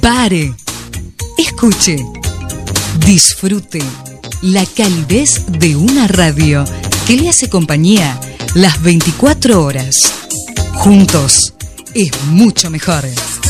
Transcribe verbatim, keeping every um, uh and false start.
Pare, escuche, disfrute la calidez de una radio que le hace compañía las veinticuatro horas. Juntos es mucho mejor.